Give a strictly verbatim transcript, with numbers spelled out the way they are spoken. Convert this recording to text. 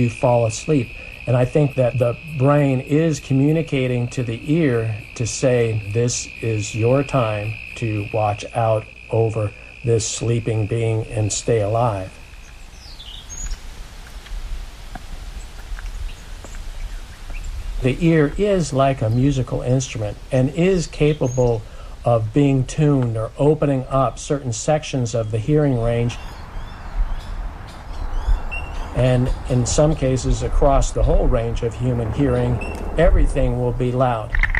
you fall asleep. And I think that the brain is communicating to the ear to say, this is your time to watch out over this sleeping being and stay alive. The ear is like a musical instrument and is capable of being tuned or opening up certain sections of the hearing range, and in some cases across the whole range of human hearing, everything will be loud.